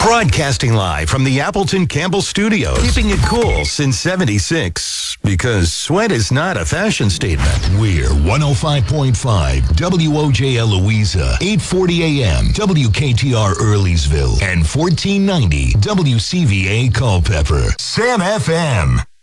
Broadcasting live from the Appleton Campbell Studios. Keeping it cool since 76. Because sweat is not a fashion statement. We're 105.5 WOJL Louisa, 840 AM, WKTR Earleysville, and 1490 WCVA Culpeper. Sam FM.